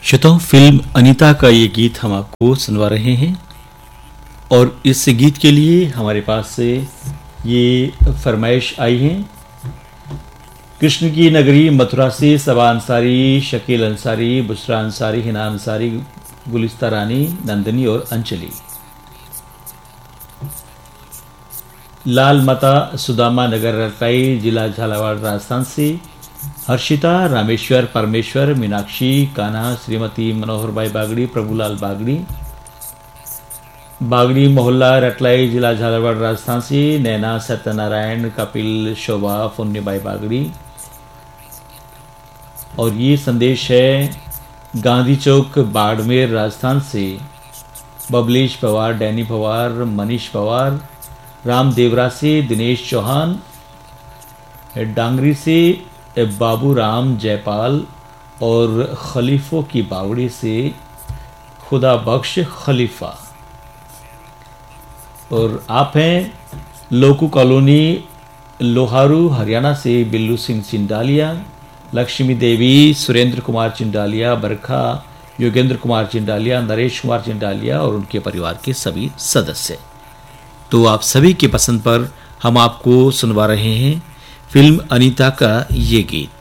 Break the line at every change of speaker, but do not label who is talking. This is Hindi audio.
श्रोताओं, फिल्म अनीता का ये गीत हम आपको सुनवा रहे हैं और इस गीत के लिए हमारे पास से ये फरमाइश आई है। कृष्ण की नगरी मथुरा से सबा अंसारी, शकील अंसारी, बुशरा अंसारी, हिना अंसारी, गुलिस्ता रानी, नंदनी और अंजलि। लाल माता सुदामा नगर रटाई, जिला झालावाड़, राजस्थान से हर्षिता, रामेश्वर, परमेश्वर, मीनाक्षी, कान्हा, श्रीमती मनोहर भाई बागड़ी, प्रभुलाल बागड़ी, बागड़ी मोहल्ला रटलाई, जिला झालावाड़, राजस्थान से नैना, सत्यनारायण, कपिल, शोभा, पुण्यबाई बागड़ी। और ये संदेश है गांधी चौक, बाड़मेर, राजस्थान से बबलेश पवार, डैनी पवार, मनीष पवार, राम देवरा से दिनेश चौहान, डांगरी से बाबू राम जयपाल और खलीफों की बावड़ी से खुदा बख्श खलीफा। और आप हैं लोकू कॉलोनी, लोहारू, हरियाणा से बिल्लू सिंह चिंडालिया, लक्ष्मी देवी, सुरेंद्र कुमार चिंडालिया, बरखा, योगेंद्र कुमार चिंडालिया, नरेश कुमार चिंडालिया और उनके परिवार के सभी सदस्य। तो आप सभी के पसंद पर हम आपको सुनवा रहे हैं फिल्म अनीता का ये गीत।